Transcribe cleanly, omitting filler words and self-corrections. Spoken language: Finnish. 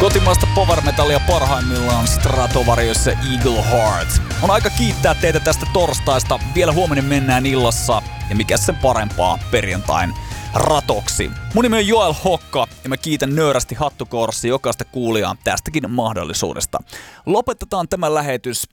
Kotimaista power metallia parhaimmillaan Stratovarius ja Eagle Heart. On aika kiittää teitä tästä torstaista. Vielä huomenna mennään illassa. Ja mikä sen parempaa perjantain ratoksi. Mun nimi on Joel Hokka ja mä kiitän nöyrästi hattukourassa jokaista kuulijaa tästäkin mahdollisuudesta. Lopetetaan tämä lähetys